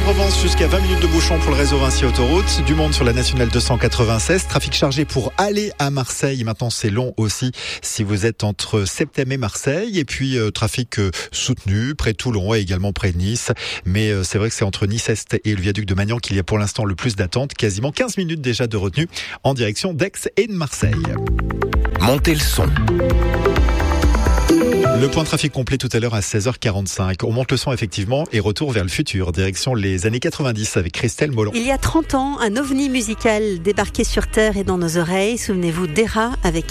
Provence jusqu'à 20 minutes de bouchon pour le réseau Vinci Autoroute. Du monde sur la nationale 296. Trafic chargé pour aller à Marseille. Maintenant, c'est long aussi si vous êtes entre Septem et Marseille. Et puis, trafic soutenu près de Toulon et également près de Nice. Mais c'est vrai que c'est entre Nice-Est et le viaduc de Magnan qu'il y a pour l'instant le plus d'attente. Quasiment 15 minutes déjà de retenue en direction d'Aix et de Marseille. Montez le son. Le point trafic complet tout à l'heure à 16h45. On monte le son effectivement et retour vers le futur, direction les années 90 avec Christelle Molon. Il y a 30 ans, un ovni musical débarquait sur Terre et dans nos oreilles. Souvenez-vous d'Era avec